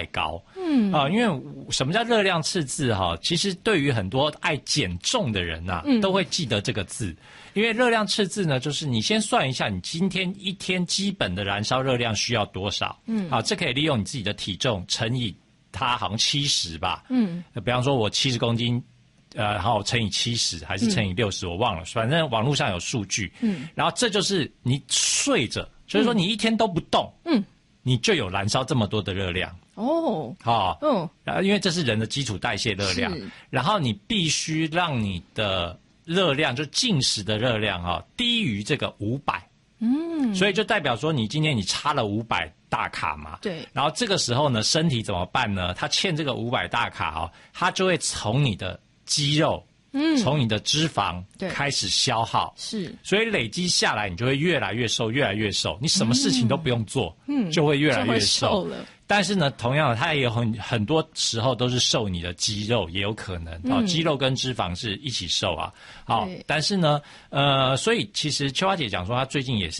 太高。因为什么叫热量赤字哈？其实对于很多爱减重的人啊，都会记得这个字。因为热量赤字呢，就是你先算一下你今天一天基本的燃烧热量需要多少。好，这可以利用你自己的体重乘以它好像70吧。比方说我70公斤。然后乘以70还是乘以60，我忘了，反正网络上有数据。然后这就是你睡着，所以说你一天都不动，你就有燃烧这么多的热量。然后因为这是人的基础代谢热量，然后你必须让你的热量，就进食的热量低于这个500。所以就代表说你今天你差了500大卡嘛。 对。 然后这个时候呢，身体怎么办呢？它欠这个500大卡它就会从你的肌肉，从你的脂肪开始消耗， 是， 所以累积下来，你就会越来越瘦，越来越瘦。你什么事情都不用做，就会越来越瘦了。但是呢，同样的，它也有很多时候都是瘦你的肌肉，也有可能。肌肉跟脂肪是一起瘦啊。好，但是呢，所以其实秋花姐讲说，她最近也是